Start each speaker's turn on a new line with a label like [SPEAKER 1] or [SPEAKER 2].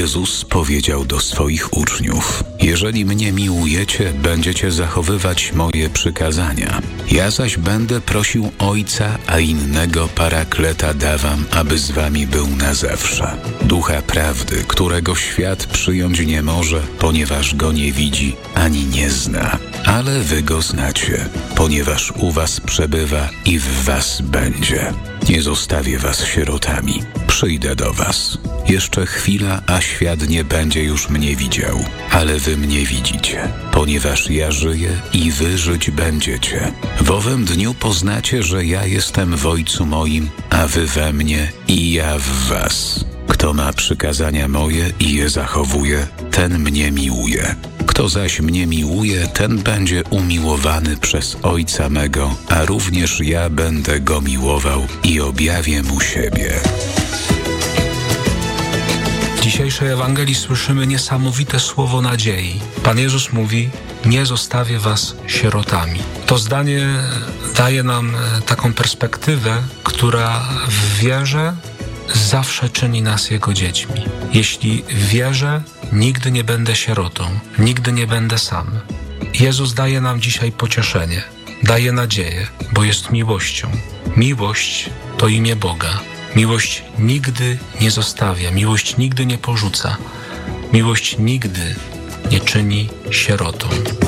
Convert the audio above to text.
[SPEAKER 1] Jezus powiedział do swoich uczniów: jeżeli mnie miłujecie, będziecie zachowywać moje przykazania. Ja zaś będę prosił Ojca, a innego Parakleta dawam, aby z wami był na zawsze. Ducha prawdy, którego świat przyjąć nie może, ponieważ go nie widzi ani nie zna. Ale wy go znacie, ponieważ u was przebywa i w was będzie. Nie zostawię was sierotami. Przyjdę do was. Jeszcze chwila, a świat nie będzie już mnie widział, ale wy mnie widzicie, ponieważ ja żyję i wy żyć będziecie. W owym dniu poznacie, że ja jestem w Ojcu moim, a wy we mnie i ja w was. Kto ma przykazania moje i je zachowuje, ten mnie miłuje. Kto zaś mnie miłuje, ten będzie umiłowany przez Ojca mego, a również ja będę go miłował i objawię mu siebie.
[SPEAKER 2] W dzisiejszej Ewangelii słyszymy niesamowite słowo nadziei. Pan Jezus mówi: nie zostawię was sierotami. To zdanie daje nam taką perspektywę, która w wierze zawsze czyni nas Jego dziećmi. Jeśli wierzę, nigdy nie będę sierotą, nigdy nie będę sam. Jezus daje nam dzisiaj pocieszenie, daje nadzieję, bo jest miłością. Miłość to imię Boga. Miłość nigdy nie zostawia, miłość nigdy nie porzuca, miłość nigdy nie czyni sierotą.